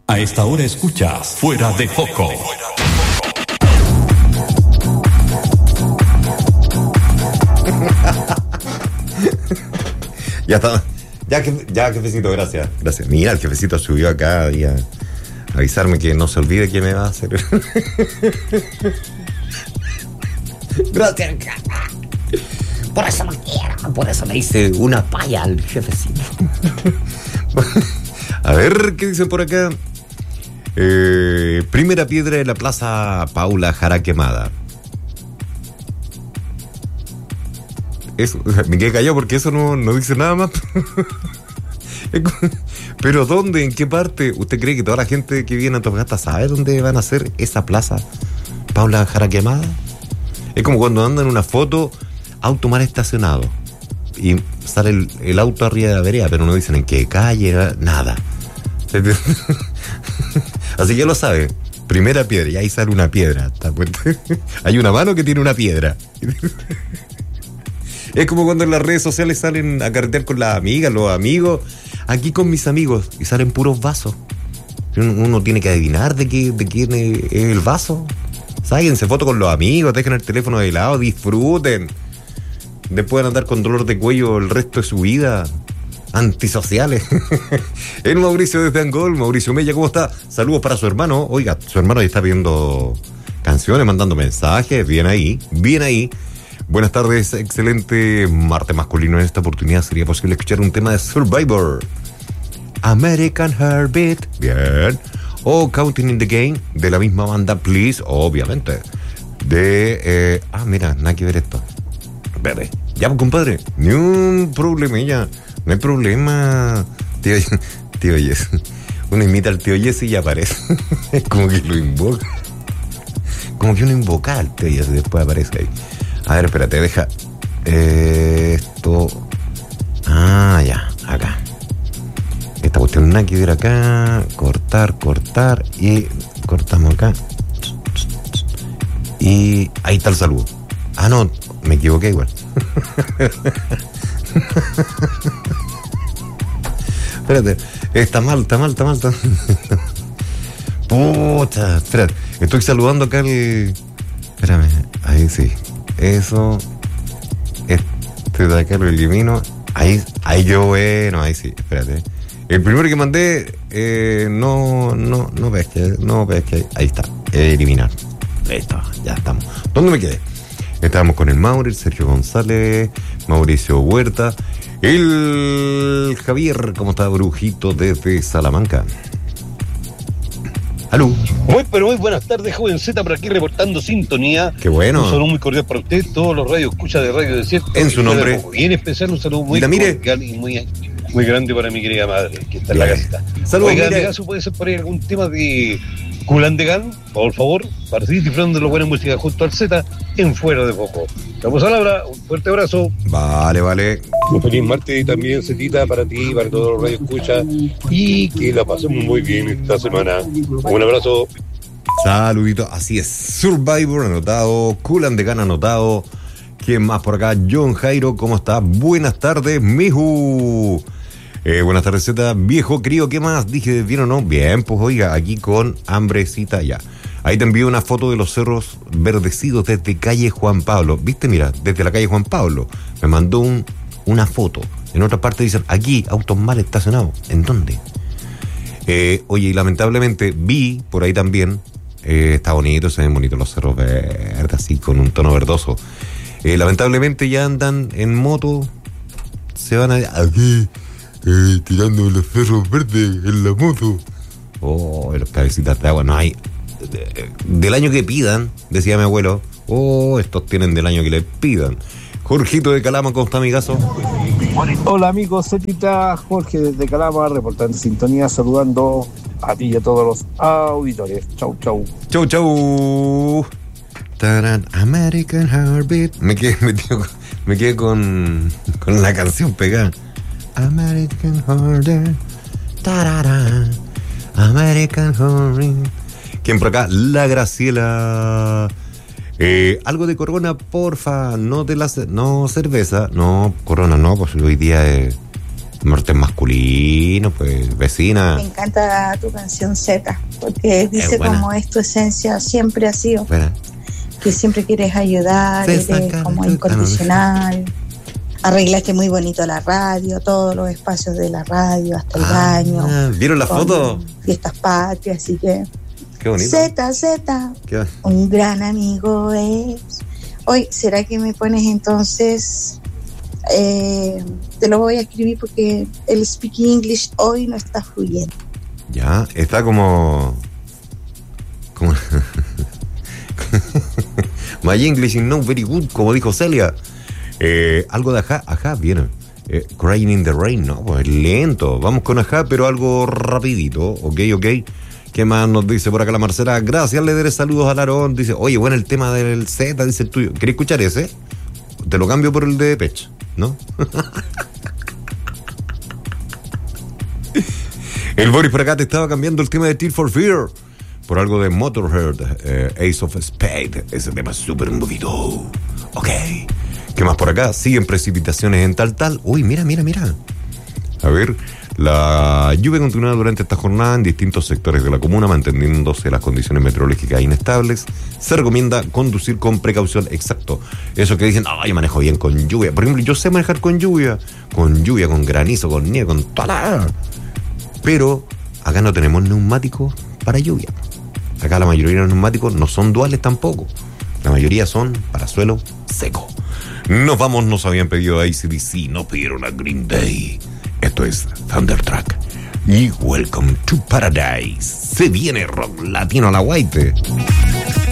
A esta hora escuchas Fuera de Foco. Ya está. Ya, jefecito, gracias. Gracias. Mira, el jefecito subió acá y a avisarme que no se olvide que me va a hacer. Gracias. Por eso me quiero. Por eso le hice una palla al jefecito. A ver, ¿qué dicen por acá? Primera piedra de la Plaza Paula Jara quemada. Eso, me quedé callado porque eso no dice nada más. Pero ¿dónde? ¿En qué parte? ¿Usted cree que toda la gente que viene a Antofagasta sabe dónde van a hacer esa Plaza Paula Jara quemada? Es como cuando andan en una foto, auto mal estacionado, y sale el auto arriba de la vereda, pero no dicen en qué calle, nada. Así que ya lo sabe. Primera piedra, y ahí sale una piedra. Hay una mano que tiene una piedra. Es como cuando en las redes sociales salen a carretear con las amigas, los amigos. Aquí con mis amigos, y salen puros vasos. Uno tiene que adivinar de quién es el vaso. Sáquense foto con los amigos, dejen el teléfono de lado, disfruten. Después van a andar con dolor de cuello el resto de su vida. Antisociales. El Mauricio desde Angol. Mauricio Mella, ¿cómo está? Saludos para su hermano. Oiga, su hermano ya está viendo canciones, mandando mensajes. Bien ahí, bien ahí. Buenas tardes, excelente martes masculino. En esta oportunidad sería posible escuchar un tema de Survivor. American Heartbeat, bien. O Counting in the Game, de la misma banda, Please, obviamente. Mira, nada que ver esto. Verde. Ya, compadre, ni un problemilla. No hay problema, tío Yes. Uno imita al tío Yes y ya aparece. Es como que lo invoca. Como que uno invoca al tío Yes y después aparece ahí. A ver, espérate, deja esto. Ya, acá. Esta cuestión nada que ver acá. Cortar y cortamos acá. Y ahí está el saludo. No, me equivoqué igual. Espérate, está mal. Puta, espérate, estoy saludando acá Espérame, ahí sí. Eso. Este de acá lo elimino. Ahí yo, bueno, ahí sí, espérate. El primero que mandé, no pesque. Ahí está, eliminar. Ahí está, ya estamos. ¿Dónde me quedé? Estábamos con el Mauri, Sergio González, Mauricio Huerta, el Javier, ¿cómo está, Brujito, desde Salamanca? ¿Aló? Muy buenas tardes, jovencita, por aquí reportando sintonía. Qué bueno. Un saludo muy cordial para usted, todos los radios escucha de Radio Desierto. En su nombre. Bien especial, un saludo muy cordial y muy grande para mi querida madre, que está en la casita. Saludos. Oiga, de caso puede ser por ahí algún tema de Culandegan, por favor, para seguir disfrutando de la buena música junto al Z en Fuera de Foco. Vamos a la hora, un fuerte abrazo. Vale. Un feliz martes también, Zetita, para ti, para todos los radios escucha, y que la pasemos muy bien esta semana. Un abrazo. Saludito, así es. Survivor anotado, Culandegan anotado. ¿Quién más por acá? John Jairo, ¿cómo está? Buenas tardes, Miju. Buenas tardes, Z, viejo crío, ¿qué más? Dije, ¿bien o no? Bien, pues oiga, aquí con hambrecita ya. Ahí te envío una foto de los cerros verdecidos desde calle Juan Pablo. ¿Viste? Mira, desde la calle Juan Pablo. Me mandó una foto. En otra parte dicen, aquí, autos mal estacionados. ¿En dónde? Oye, y lamentablemente vi por ahí también, está bonito, se ven bonitos los cerros verdes, así con un tono verdoso. Lamentablemente ya andan en moto, se van aquí, tirando los cerros verdes en la moto. Los cabecitas de agua, no hay. Del año que pidan, decía mi abuelo, estos tienen del año que les pidan. Jorgito de Calama, ¿cómo está, amigazo? Hola amigos, Zetita, Jorge desde Calama, reportando sintonía, saludando a ti y a todos los auditores. Chau. Chau. Taran, American Heartbeat. Me quedé con la canción pegada. American Heartbeat. Tarara, American Heartbeat. ¿Quién por acá? La Graciela. Algo de Corona, porfa. No cerveza. No, Corona no, pues hoy día es Norte masculino, pues, vecina. Me encanta tu canción Z, porque dice como es tu esencia, siempre ha sido. Buena. Que siempre quieres ayudar, eres como incondicional. Arreglaste muy bonito la radio, todos los espacios de la radio, hasta el baño. ¿Vieron la foto? Fiestas patrias, así que... Qué bonito. Z, un gran amigo es. Hoy, ¿será que me pones entonces? Te lo voy a escribir porque el speaking English hoy no está fluyendo. Ya, está como My English is not very good, como dijo Celia. Algo de Ajá viene. Crying in the Rain, no, pues lento. Vamos con Ajá, pero algo rapidito. Ok. ¿Qué más nos dice por acá la Marcela? Gracias, Leder, saludos al Aarón. Dice, oye, bueno, el tema del Z, dice el tuyo. ¿Querés escuchar ese? Te lo cambio por el de Pech, ¿no? El Boris por acá te estaba cambiando el tema de Tears for Fear por algo de Motorhead, Ace of Spades. Ese tema es súper movido. Ok. ¿Qué más por acá? Siguen precipitaciones en Taltal. Uy, mira. A ver, la lluvia continúa durante esta jornada en distintos sectores de la comuna, manteniéndose las condiciones meteorológicas inestables. Se recomienda conducir con precaución. Exacto. Eso que dicen, yo manejo bien con lluvia. Por ejemplo, yo sé manejar con lluvia, con granizo, con nieve, con toda. Pero acá no tenemos neumáticos para lluvia. Acá la mayoría de los neumáticos no son duales tampoco. La mayoría son para suelo seco. Nos vamos, nos habían pedido a AC/DC, nos pidieron a Green Day. Esto es Thunderstruck y Welcome to Paradise. Se viene rock latino a la guaite.